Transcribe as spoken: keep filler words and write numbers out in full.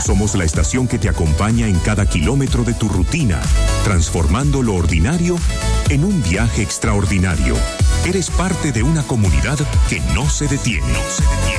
Somos la estación que te acompaña en cada kilómetro de tu rutina, transformando lo ordinario en un viaje extraordinario. Eres parte de una comunidad que no se detiene. No se detiene.